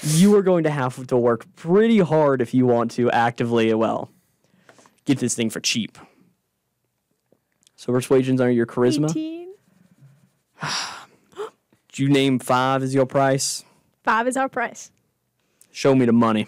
you are going to have to work pretty hard if you want to actively, get this thing for cheap. So persuasions are your charisma. 18. Did you name 5 as your price? 5 is our price. Show me the money.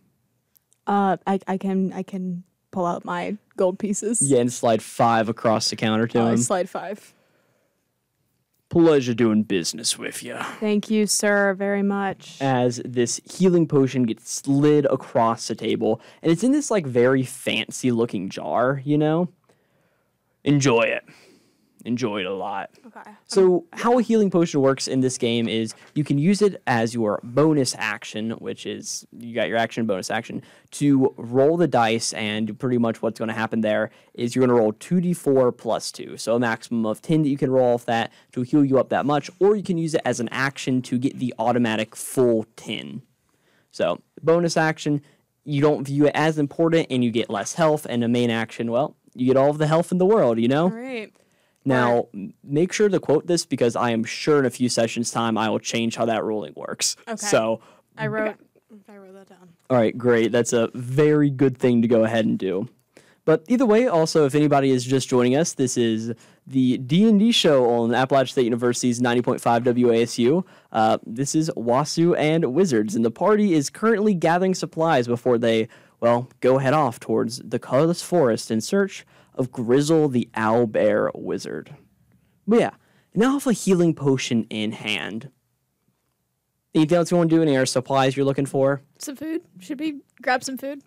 I can pull out my gold pieces. Yeah, and slide 5 across the counter to him. Slide 5. Pleasure doing business with you. Thank you, sir, very much. As this healing potion gets slid across the table, and it's in this very fancy looking jar, Enjoy it. Enjoy it a lot. Okay. So how a healing potion works in this game is you can use it as your bonus action, which is you got your action bonus action, to roll the dice, and pretty much what's going to happen there is you're going to roll 2d4 plus 2. So a maximum of 10 that you can roll off that to heal you up that much, or you can use it as an action to get the automatic full 10. So bonus action, you don't view it as important and you get less health, and a main action, you get all of the health in the world, All right. Now, make sure to quote this because I am sure in a few sessions' time I will change how that ruling works. Okay. So, I wrote that down. all right, great. That's a very good thing to go ahead and do. But either way, also, if anybody is just joining us, this is the D&D show on Appalachian State University's 90.5 WASU. This is Wasu and Wizards, and the party is currently gathering supplies before they, go head off towards the colorless forest in search of Grizzle the Owlbear Wizard. But yeah, now have a healing potion in hand. Anything else you want to do? Any other supplies you're looking for? Some food? Should we grab some food?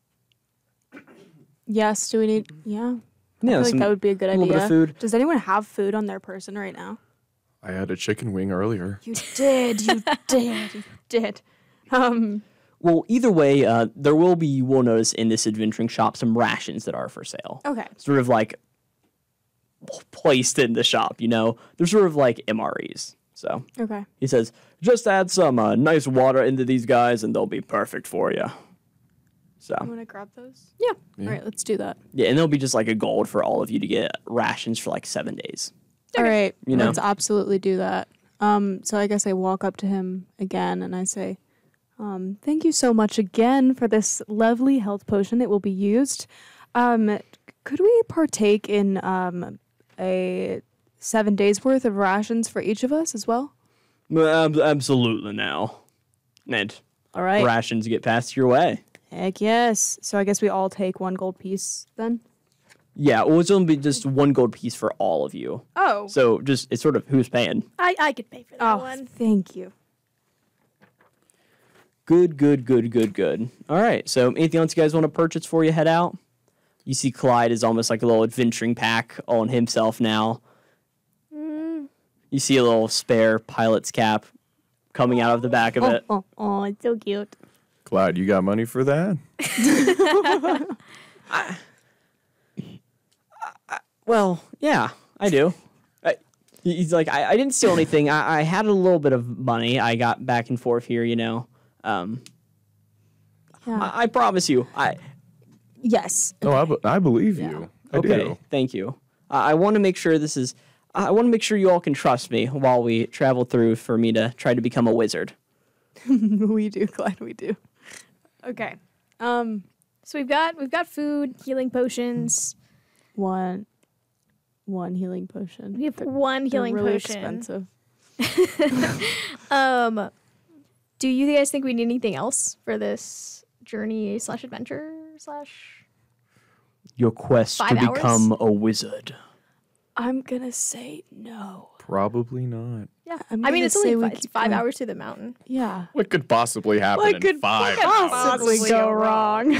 Yes, do we need... Yeah. Yeah, I feel like that would be a good idea. little bit of food. Does anyone have food on their person right now? I had a chicken wing earlier. You did. You did. Well, either way, there will be, you will notice in this adventuring shop, some rations that are for sale. Okay. Sort of placed in the shop, They're sort of like MREs. So Okay. he says, just add some nice water into these guys and they'll be perfect for you. So, You want to grab those? Yeah. All right, let's do that. yeah, and there'll be just a gold for all of you to get rations for 7 days. All right. know? Let's absolutely do that. So I guess I walk up to him again and I say, thank you so much again for this lovely health potion. It will be used. Could we partake in a 7 days worth of rations for each of us as well? Absolutely now. And All right. rations get passed your way. Heck yes. So I guess we all take 1 gold piece then? Yeah, well, it's only just 1 gold piece for all of you. Oh. So it's sort of who's paying. I could pay for that one. Thank you. Good. All right, so anything else you guys want to purchase before you head out? You see Clyde is almost like a little adventuring pack on himself now. You see a little spare pilot's cap coming out of the back of it. Oh, it's so cute. Clyde, you got money for that? Well, yeah, I do. He's like, I didn't steal anything. I had a little bit of money. I got back and forth here, Yeah. I promise you. Yes. No, I believe you. I Okay, do. thank you. I want to make sure I want to make sure you all can trust me while we travel through for me to try to become a wizard. We do, Clyde, we do. Okay. So we've got food, healing potions. One healing potion. We have 1 healing They're really potion. expensive. Do you guys think we need anything else for this journey / adventure / Your quest 5 to hours? become a wizard. I'm gonna say no. Probably not. Yeah. I'm I mean, gonna it's only say we it's keep 5 going. hours to the mountain. Yeah. What could possibly happen in 5 possibly hours? go wrong?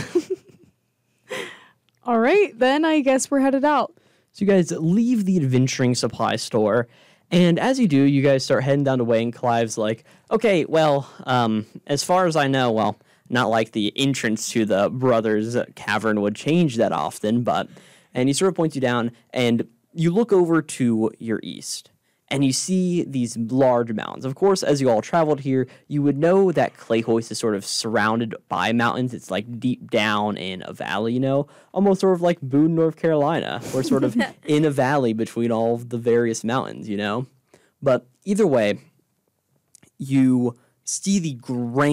All right, then I guess we're headed out. So you guys leave the adventuring supply store, and as you do, you guys start heading down the way, and Clive's like, okay, well, as far as I know, not like the entrance to the brothers' cavern would change that often, and he sort of points you down, and you look over to your east, and you see these large mountains. Of course, as you all traveled here, you would know that Clayhoist is sort of surrounded by mountains. It's deep down in a valley, almost sort of like Boone, North Carolina. We're sort of in a valley between all of the various mountains, But either way, you see the